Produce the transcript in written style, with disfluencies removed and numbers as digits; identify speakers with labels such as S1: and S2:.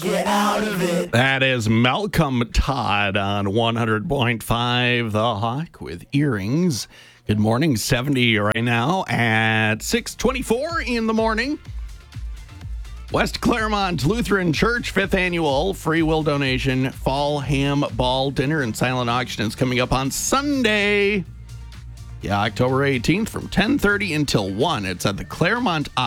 S1: Get out of it.
S2: That is Malcolm Todd on 100.5 The Hawk with Earrings. Good morning, 70 right now at 6:24 in the morning. West Claremont Lutheran Church 5th Annual Free Will Donation Fall Ham Ball Dinner and Silent Auction is coming up on Sunday. Yeah, October 18th from 10:30 until 1. It's at the Claremont